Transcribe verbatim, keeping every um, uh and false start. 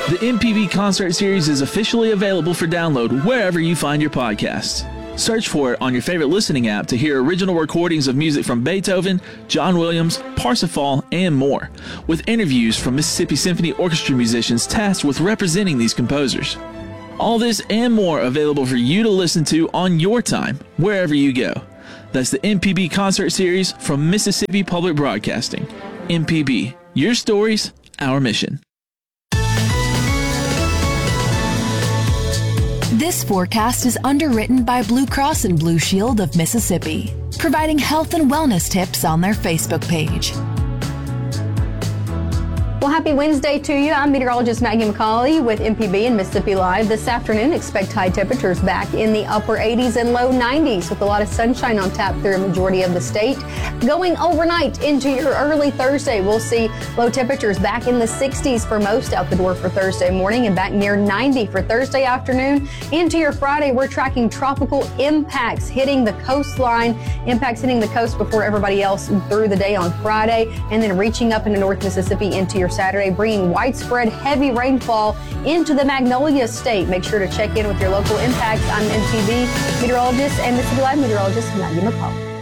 The M P B Concert Series is officially available for download wherever you find your podcasts. Search for it on your favorite listening app to hear original recordings of music from Beethoven, John Williams, Parsifal, and more, with interviews from Mississippi Symphony Orchestra musicians tasked with representing these composers. All this and more available for you to listen to on your time, wherever you go. That's the M P B Concert Series from Mississippi Public Broadcasting. M P B, your stories, our mission. This forecast is underwritten by Blue Cross and Blue Shield of Mississippi, providing health and wellness tips on their Facebook page. Well, happy Wednesday to you. I'm meteorologist Maggie McCauley with M P B and Mississippi Live. This afternoon, expect high temperatures back in the upper eighties and low nineties with a lot of sunshine on tap through a majority of the state. Going overnight into your early Thursday, we'll see low temperatures back in the sixties for most out the door for Thursday morning and back near ninety for Thursday afternoon. Into your Friday, we're tracking tropical impacts hitting the coastline, impacts hitting the coast before everybody else through the day on Friday, and then reaching up into North Mississippi into your Saturday, bringing widespread heavy rainfall into the Magnolia State. Make sure to check in with your local impacts. I'm M P B meteorologist and Mississippi Live meteorologist Maggie McCall.